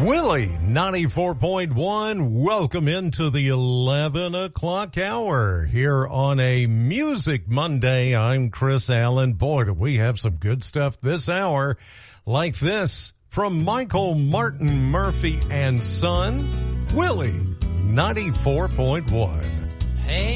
Willie 94.1. Welcome into the 11 o'clock hour here on a Music Monday. I'm Chris Allen. Boy, do we have some good stuff this hour, like this from Michael Martin Murphey and Son. Willie 94.1. Hey.